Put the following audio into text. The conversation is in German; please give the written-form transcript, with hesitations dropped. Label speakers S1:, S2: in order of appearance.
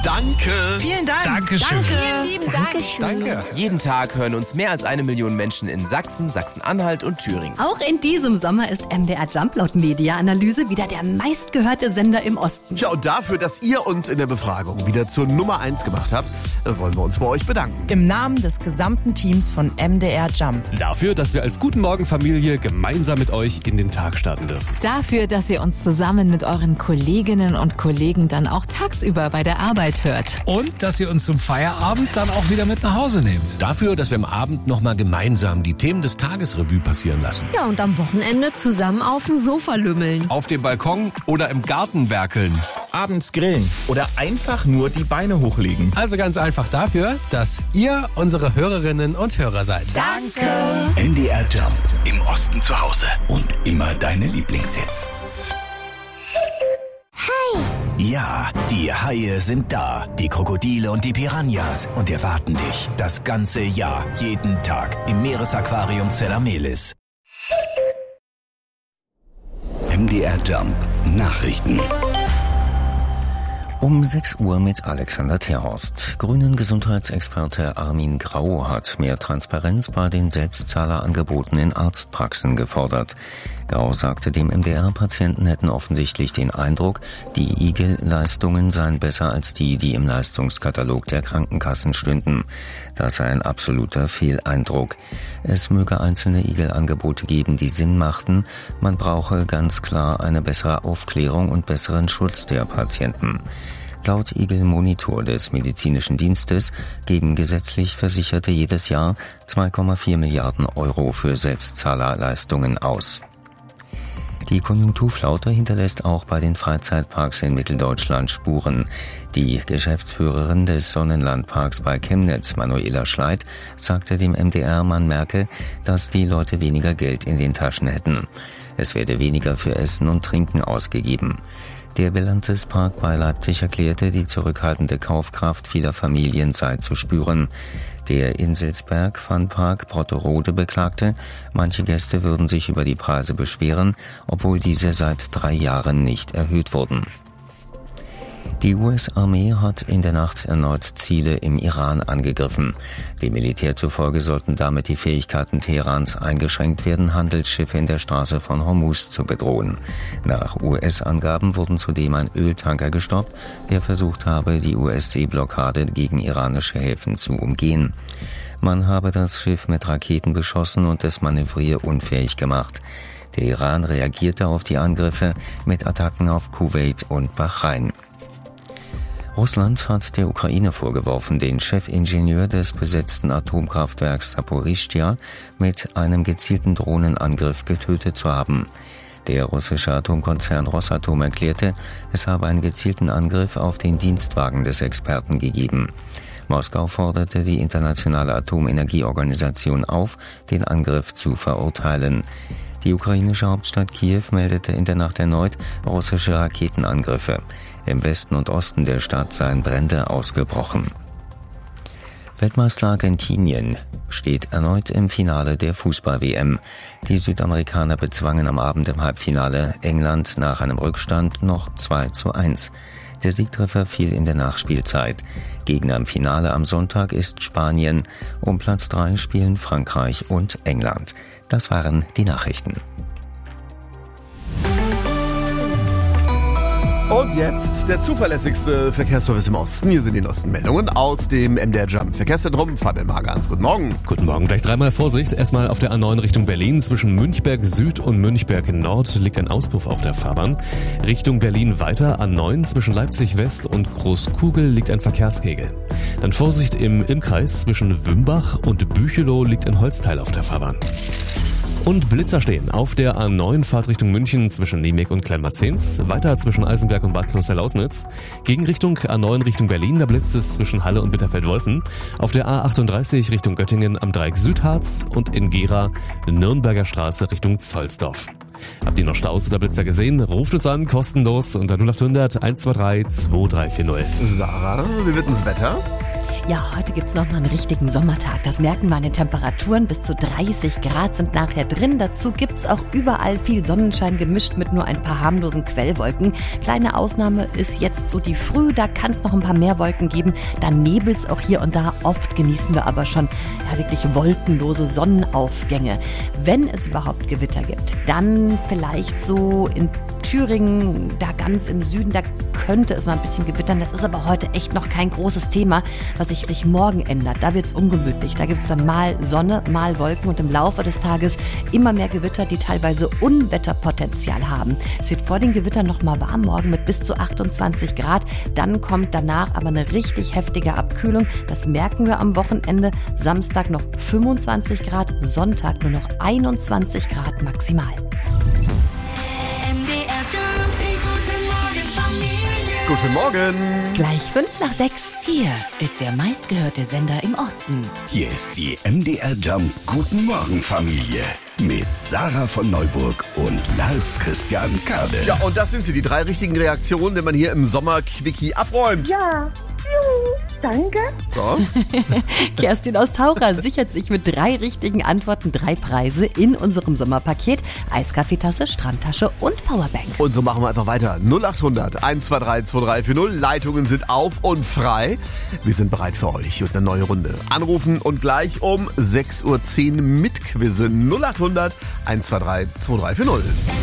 S1: Danke.
S2: Vielen Dank.
S1: Dankeschön.
S2: Danke. Vielen lieben Dank.
S1: Danke.
S3: Jeden Tag hören uns mehr als 1 Million Menschen in Sachsen, Sachsen-Anhalt und Thüringen.
S4: Auch in diesem Sommer ist MDR Jump laut Media-Analyse wieder der meistgehörte Sender im Osten.
S1: Ja, und dafür, dass ihr uns in der Befragung wieder zur Nummer 1 gemacht habt, wollen wir uns bei euch bedanken.
S2: Im Namen des gesamten Teams von MDR Jump.
S5: Dafür, dass wir als Guten Morgen Familie gemeinsam mit euch in den Tag starten dürfen.
S6: Dafür, dass ihr uns zusammen mit euren Kolleginnen und Kollegen dann auch tagsüber bei der Arbeit hört.
S7: Und dass ihr uns zum Feierabend dann auch wieder mit nach Hause nehmt.
S8: Dafür, dass wir am Abend nochmal gemeinsam die Themen des Tages Revue passieren lassen.
S9: Ja, und am Wochenende zusammen auf dem Sofa lümmeln.
S8: Auf dem Balkon oder im Garten werkeln.
S10: Abends grillen oder einfach nur die Beine hochlegen.
S7: Also ganz einfach dafür, dass ihr unsere Hörerinnen und Hörer seid.
S9: Danke.
S11: MDR Jump. Im Osten zu Hause. Und immer deine Lieblingshits.
S9: Hi.
S11: Ja, die Haie sind da. Die Krokodile und die Piranhas. Und erwarten dich das ganze Jahr. Jeden Tag im Meeresaquarium Zellamelis. MDR Jump. Nachrichten. Um 6 Uhr mit Alexander Terhorst. Grünen-Gesundheitsexperte Armin Grau hat mehr Transparenz bei den Selbstzahlerangeboten in Arztpraxen gefordert. Grau sagte dem MDR, Patienten hätten offensichtlich den Eindruck, die IGEL-Leistungen seien besser als die im Leistungskatalog der Krankenkassen stünden. Das sei ein absoluter Fehleindruck. Es möge einzelne IGEL-Angebote geben, die Sinn machten. Man brauche ganz klar eine bessere Aufklärung und besseren Schutz der Patienten. Laut IGEL-Monitor des Medizinischen Dienstes geben gesetzlich Versicherte jedes Jahr 2,4 Milliarden Euro für Selbstzahlerleistungen aus. Die Konjunkturflaute hinterlässt auch bei den Freizeitparks in Mitteldeutschland Spuren. Die Geschäftsführerin des Sonnenlandparks bei Chemnitz, Manuela Schleid, sagte dem MDR, man merke, dass die Leute weniger Geld in den Taschen hätten. Es werde weniger für Essen und Trinken ausgegeben. Der Belantes Park bei Leipzig erklärte, die zurückhaltende Kaufkraft vieler Familien sei zu spüren. Der Inselsberg Funpark Brotterode beklagte, manche Gäste würden sich über die Preise beschweren, obwohl diese seit 3 Jahren nicht erhöht wurden. Die US-Armee hat in der Nacht erneut Ziele im Iran angegriffen. Dem Militär zufolge sollten damit die Fähigkeiten Teherans eingeschränkt werden, Handelsschiffe in der Straße von Hormuz zu bedrohen. Nach US-Angaben wurden zudem ein Öltanker gestoppt, der versucht habe, die US-Seeblockade gegen iranische Häfen zu umgehen. Man habe das Schiff mit Raketen beschossen und es manövrierunfähig gemacht. Der Iran reagierte auf die Angriffe mit Attacken auf Kuwait und Bahrain. Russland hat der Ukraine vorgeworfen, den Chefingenieur des besetzten Atomkraftwerks Saporischschja mit einem gezielten Drohnenangriff getötet zu haben. Der russische Atomkonzern Rosatom erklärte, es habe einen gezielten Angriff auf den Dienstwagen des Experten gegeben. Moskau forderte die internationale Atomenergieorganisation auf, den Angriff zu verurteilen. Die ukrainische Hauptstadt Kiew meldete in der Nacht erneut russische Raketenangriffe. Im Westen und Osten der Stadt seien Brände ausgebrochen. Weltmeister Argentinien steht erneut im Finale der Fußball-WM. Die Südamerikaner bezwangen am Abend im Halbfinale England nach einem Rückstand noch 2:1. Der Siegtreffer fiel in der Nachspielzeit. Gegner im Finale am Sonntag ist Spanien. Um Platz 3 spielen Frankreich und England. Das waren die Nachrichten.
S1: Und jetzt der zuverlässigste Verkehrsservice im Osten. Hier sind die neuesten Meldungen aus dem MDR Jump Verkehrszentrum. Fabian Magans, guten Morgen.
S5: Guten Morgen, gleich 3-mal Vorsicht. Erstmal auf der A9 Richtung Berlin. Zwischen Münchberg Süd und Münchberg Nord liegt ein Auspuff auf der Fahrbahn. Richtung Berlin weiter A9. Zwischen Leipzig West und Großkugel liegt ein Verkehrskegel. Dann Vorsicht im Innkreis. Zwischen Wümbach und Büchelow liegt ein Holzteil auf der Fahrbahn. Und Blitzer stehen auf der A9 Fahrt Richtung München zwischen Niemek und Kleinmarzens, weiter zwischen Eisenberg und Bad Kloster-Lausnitz. Gegenrichtung A9 Richtung Berlin, da blitzt es zwischen Halle und Bitterfeld-Wolfen. Auf der A38 Richtung Göttingen am Dreieck Südharz und in Gera Nürnberger Straße Richtung Zollsdorf. Habt ihr noch Staus oder Blitzer gesehen? Ruft uns an, kostenlos unter 0800 123 2340.
S1: Sarah, wie wird denn das Wetter?
S4: Ja, heute gibt's noch mal einen richtigen Sommertag. Das merken wir an den Temperaturen. Bis zu 30 Grad sind nachher drin. Dazu gibt's auch überall viel Sonnenschein gemischt mit nur ein paar harmlosen Quellwolken. Kleine Ausnahme ist jetzt so die Früh. Da kann es noch ein paar mehr Wolken geben. Dann nebelt's auch hier und da. Oft genießen wir aber schon wirklich wolkenlose Sonnenaufgänge. Wenn es überhaupt Gewitter gibt, dann vielleicht so in Thüringen, da ganz im Süden, da könnte es mal ein bisschen gewittern. Das ist aber heute echt noch kein großes Thema, was sich morgen ändert. Da wird es ungemütlich. Da gibt es dann mal Sonne, mal Wolken und im Laufe des Tages immer mehr Gewitter, die teilweise Unwetterpotenzial haben. Es wird vor den Gewittern noch mal warm morgen mit bis zu 28 Grad. Dann kommt danach aber eine richtig heftige Abkühlung. Das merken wir am Wochenende. Samstag noch 25 Grad, Sonntag nur noch 21 Grad maximal.
S1: Guten Morgen.
S2: Gleich 5:05.
S12: Hier ist der meistgehörte Sender im Osten.
S13: Hier ist die MDR Jump Guten Morgen Familie mit Sarah von Neuburg und Lars Christian Kade.
S1: Ja, und das sind sie, die 3 richtigen Reaktionen, wenn man hier im Sommer-Quickie abräumt.
S14: Ja, danke.
S1: So.
S4: Kerstin aus Taucher sichert sich mit 3 richtigen Antworten 3 Preise in unserem Sommerpaket. Eiskaffeetasse, Strandtasche und Powerbank.
S1: Und so machen wir einfach weiter. 0800 123 2340. Leitungen sind auf und frei. Wir sind bereit für euch und eine neue Runde. Anrufen und gleich um 6:10 Uhr mitquizzen. 0800 123 2340.